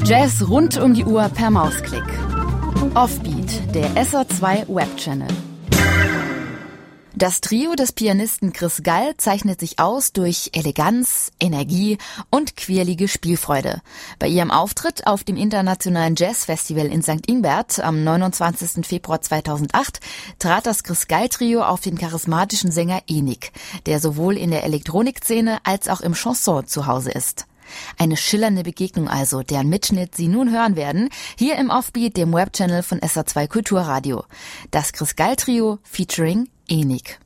Jazz rund um die Uhr per Mausklick. Offbeat, der SR2 Webchannel. Das Trio des Pianisten Chris Gall zeichnet sich aus durch Eleganz, Energie und quirlige Spielfreude. Bei ihrem Auftritt auf dem Internationalen Jazzfestival in St. Ingbert am 29. Februar 2008 trat das Chris Gall Trio auf den charismatischen Sänger Enik, der sowohl in der Elektronikszene als auch im Chanson zu Hause ist. Eine schillernde Begegnung also, deren Mitschnitt Sie nun hören werden, hier im Offbeat, dem Webchannel von SR2 Kulturradio. Das Chris Gall Trio featuring Enik.